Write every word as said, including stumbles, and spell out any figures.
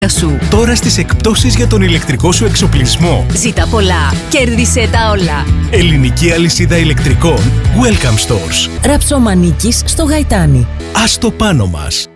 σου. Τώρα στις εκπτώσεις για τον ηλεκτρικό σου εξοπλισμό. Ζήτα πολλά, κέρδισε τα όλα. Ελληνική αλυσίδα ηλεκτρικών Welcome Stores. Ραψομανίκης στο Γαϊτάνι. Ας το πάνω μας.